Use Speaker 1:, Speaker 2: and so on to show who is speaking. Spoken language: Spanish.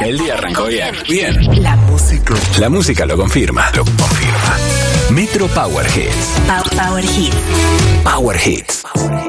Speaker 1: el día arrancó bien. Bien. La música lo confirma. Metro Power Hits.
Speaker 2: Power Hits.
Speaker 1: Power Hits.